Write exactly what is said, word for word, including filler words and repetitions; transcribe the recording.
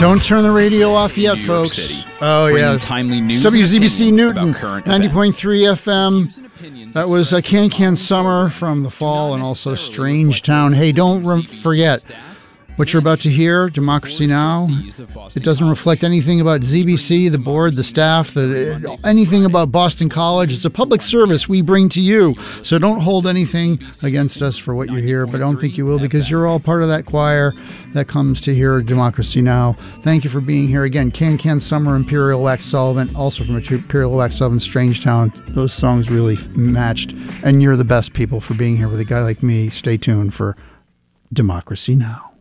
Don't turn the radio off yet, folks. City, oh, yeah. Timely news It's W Z B C Newton, current ninety point three events. F M. That was uh, Can Can Summer from the fall, and also Strange Town. Hey, don't re- forget what you're about to hear, Democracy Now! It doesn't reflect anything about Z B C, the board, the staff, the, anything about Boston College. It's a public service we bring to you. So don't hold anything against us for what you hear, but I don't think you will, because you're all part of that choir that comes to hear Democracy Now! Thank you for being here. Again, Can Can Summer, Imperial Wax Sullivan, also from Imperial Wax Sullivan, Strange Town. Those songs really matched, and you're the best people for being here with a guy like me. Stay tuned for Democracy Now!